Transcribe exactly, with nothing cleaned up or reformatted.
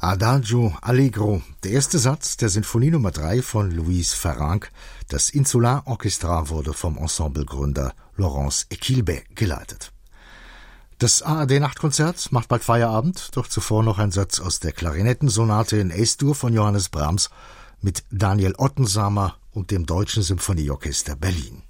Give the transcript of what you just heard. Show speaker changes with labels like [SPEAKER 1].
[SPEAKER 1] Adagio Allegro, der erste Satz der Sinfonie Nummer drei von Louise Farrenc. Das Insular Orchestra wurde vom Ensemblegründer Laurence Equilbet geleitet. Das A R D-Nachtkonzert macht bald Feierabend, doch zuvor noch ein Satz aus der Klarinettensonate in Es-Dur von Johannes Brahms mit Daniel Ottensamer und dem Deutschen Symphonieorchester Berlin.